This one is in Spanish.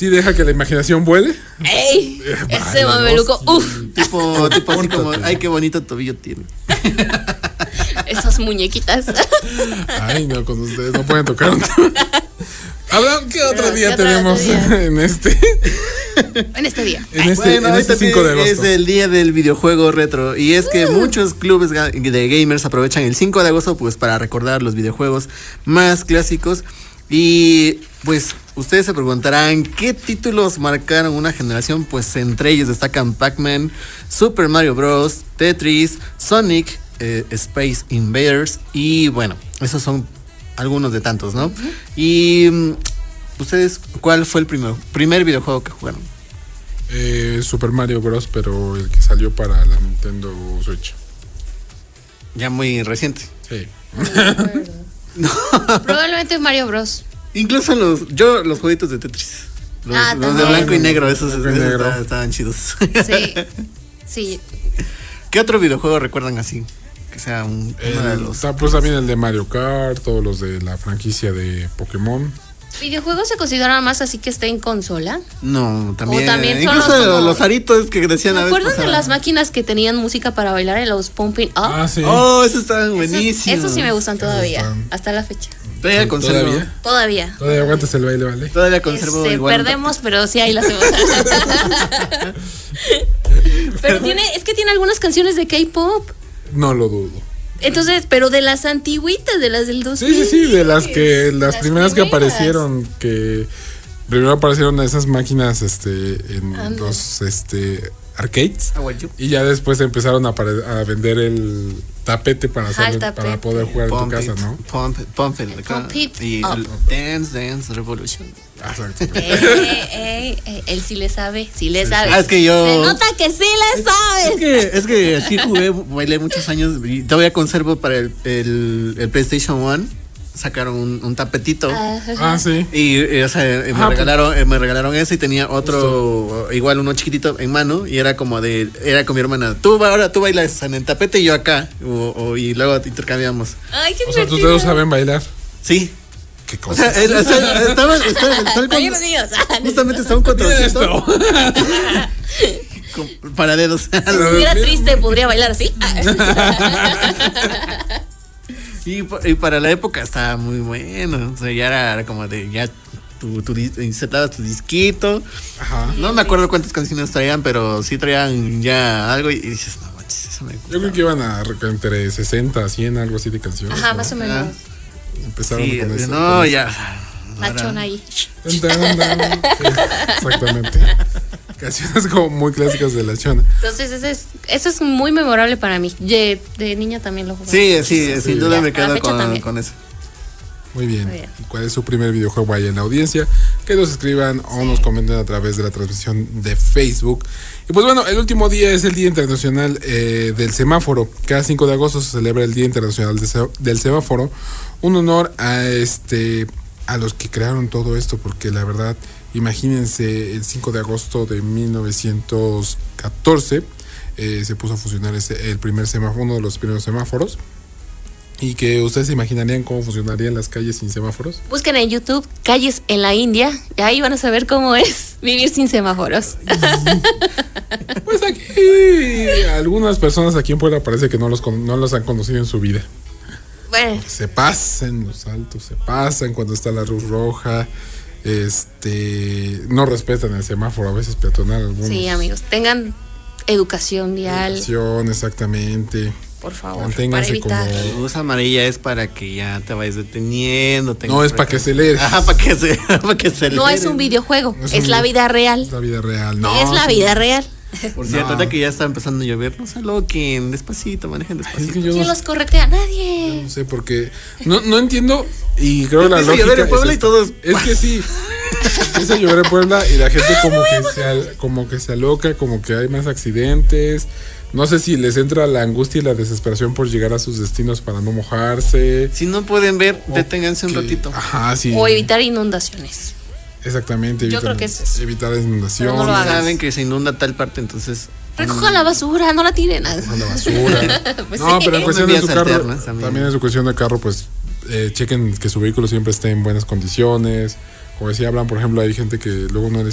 Sí, deja que la imaginación vuele. ¡Ey! Ese mameluco, Tipo así como, ay, qué bonito tobillo tiene. Esas muñequitas. Ay, no, con ustedes no pueden tocar un tema. Habrá, ¿qué otro día ¿qué otro tenemos día? en este? En este día. Bueno, en este 5 de agosto. es el día del videojuego retro. Y es que muchos clubes de gamers aprovechan el 5 de agosto pues para recordar los videojuegos más clásicos. Y pues ustedes se preguntarán qué títulos marcaron una generación. Pues entre ellos destacan Pac-Man, Super Mario Bros, Tetris, Sonic, Space Invaders. Y bueno, esos son algunos de tantos, ¿no? Y ustedes, ¿cuál fue el primer videojuego que jugaron? Super Mario Bros, pero el que salió para la Nintendo Switch. Ya muy reciente. Sí. Probablemente Mario Bros. Incluso los jueguitos de Tetris. Los de también. blanco y negro, esos Negro. estaban chidos. Sí. Sí. ¿Qué otro videojuego recuerdan así? Que sea uno de los... Pues también el de Mario Kart, todos los de la franquicia de Pokémon. ¿Videojuegos se consideran más así que esté en consola? No, también. O también son incluso los los aritos que decían ¿Se a veces. acuerdan de las máquinas que tenían música para bailar en los Pumping Up? Ah, sí. Oh, esos estaban buenísimos. Esos sí me gustan todavía, están- hasta la fecha. Todavía conservo. Todavía. Todavía aguantas el baile, ¿vale? Todavía conservo igual. Perdemos, pero sí ahí la hacemos. Pero es que tiene algunas canciones de K-pop. No lo dudo. Entonces, pero de las antiguitas, de las del 2000. Sí, de las Las primeras que primeras. aparecieron, que primero aparecieron esas máquinas en Anda. los arcades, How are you? y ya después empezaron a vender el tapete para Ajá, el para tapete. poder jugar en tu Pump casa, it, ¿no? Pump it, acá. Pump it Y up. el Dance Revolution. Exacto. Él sí le sabe, sí le sabe. Ah, es que yo... Se nota que sí le sabe. Es que sí bailé muchos años y todavía conservo para el PlayStation 1. Sacaron un tapetito. Ah, sí. Y o sea, me regalaron eso y tenía otro, igual uno chiquitito en mano y era con mi hermana. Ahora tú bailas en el tapete y yo acá. Y luego intercambiamos. Ay, qué O sea, tus divertido. dedos saben bailar. Sí. Qué O sea, cosa. estaban Ay, Dios mío. justamente estaba un controlcito para dedos. Si estuviera triste, podría bailar así. Y para la época estaba muy bueno. O sea, ya era como de ya insertabas tu disquito. Ajá. No me acuerdo cuántas canciones traían, pero sí traían ya algo y dices, no manches, eso me gusta. Yo creo que iban entre 60 a 100, algo así de canciones. Ajá, ¿no? más o menos. Empezaron Sí, con eso. no, con ya. La chona ahí. Sí, exactamente. Canciones como muy clásicas de la chona. Entonces, eso es muy memorable para mí. De niña también lo jugaba. Sí, sin duda me Hasta la quedo fecha también. con eso. Muy bien. Muy bien. ¿Y cuál es su primer videojuego ahí en la audiencia? Que nos escriban o nos comenten a través de la transmisión de Facebook. Y pues bueno, el último día es el Día Internacional del Semáforo. Cada 5 de agosto se celebra el Día Internacional del Semáforo. Un honor a los que crearon todo esto, porque la verdad, imagínense, el 5 de agosto de 1914 se puso a funcionar el primer semáforo, uno de los primeros semáforos. Y que ustedes se imaginarían cómo funcionarían las calles sin semáforos. Busquen en YouTube calles en la India y ahí van a saber cómo es vivir sin semáforos. Pues aquí algunas personas aquí en Puebla parece que no los han conocido en su vida. Bueno, Se pasan los altos, se pasan cuando está la luz roja, no respetan el semáforo, a veces peatonal. Algunos. sí, amigos, tengan educación vial, Educación, exactamente. por favor, para Manténganse evitar. como... La luz amarilla es para que ya te vayas deteniendo. No, es para que se lea. Ajá, para que se No es un videojuego, Es es un la vida real. Es la vida real, no. Es la sí. vida real. Por cierto, No. ahorita que ya está empezando a llover, no se aloquen, despacito, manejen Es despacito. que yo ¿Quién no, los corretea? Nadie. no sé por qué. No entiendo y creo que la Empieza a lógica llover en Puebla y esta. todos- Es que sí. Empieza a llover en Puebla y la gente como que se aloca, como que hay más accidentes. No sé si les entra la angustia y la desesperación por llegar a sus destinos para no mojarse. Si no pueden ver, O deténganse un que- ratito. Ajá, sí. O evitar inundaciones. Exactamente. Yo creo que es eso. Evitar inundación. Pero no lo hagas. Saben que se inunda tal parte, entonces Recojan la basura, no la tiren. La basura. Pues No, sí. pero en cuestión de su Vías carro, alternas también. en su cuestión de carro, pues chequen que su vehículo siempre esté en buenas condiciones. Como decía, hablan, por ejemplo, hay gente que luego no